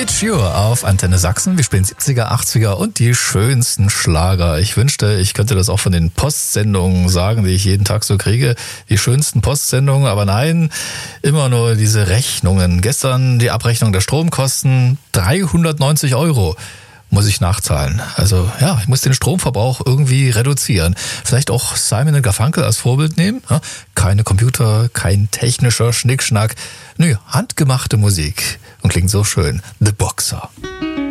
Mit Sure auf Antenne Sachsen. Wir spielen 70er, 80er und die schönsten Schlager. Ich wünschte, ich könnte das auch von den Postsendungen sagen, die ich jeden Tag so kriege. Die schönsten Postsendungen, aber nein, immer nur diese Rechnungen. Gestern die Abrechnung der Stromkosten, 390 € muss ich nachzahlen. Also ja, ich muss den Stromverbrauch irgendwie reduzieren. Vielleicht auch Simon & Garfunkel als Vorbild nehmen. Ja, keine Computer, kein technischer Schnickschnack. Nö, handgemachte Musik. Und klingt so schön. The Boxer.